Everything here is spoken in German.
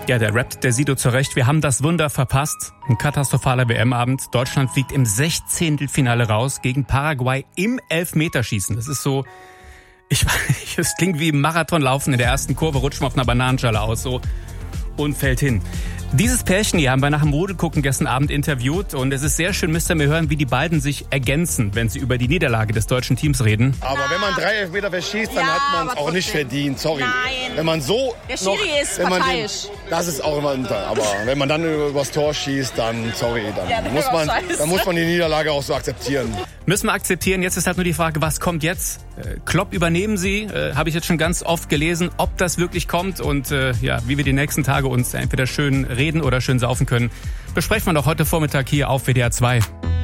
Ja, der rappt der Sido zurecht. Wir haben das Wunder verpasst. Ein katastrophaler WM-Abend. Deutschland fliegt im 16. Finale raus gegen Paraguay im Elfmeterschießen. Das ist so, es klingt wie im Marathonlaufen in der ersten Kurve, rutscht man auf einer Bananenschale aus so und fällt hin. Dieses Pärchen hier haben wir nach dem Rudelgucken gestern Abend interviewt und es ist sehr schön, müsst ihr mir hören, wie die beiden sich ergänzen, wenn sie über die Niederlage des deutschen Teams reden. Aber wenn man 3 Elfmeter verschießt, dann hat man es auch nicht verdient, sorry. Nein. Wenn man so der Schiri ist parteiisch. Das ist auch immer, aber wenn man dann übers Tor schießt, dann sorry, dann muss man die Niederlage auch so akzeptieren. Müssen wir akzeptieren, jetzt ist halt nur die Frage, was kommt jetzt? Klopp übernehmen Sie, habe ich jetzt schon ganz oft gelesen, ob das wirklich kommt und wie wir die nächsten Tage uns entweder schön reden oder schön saufen können, besprechen wir doch heute Vormittag hier auf WDR 2.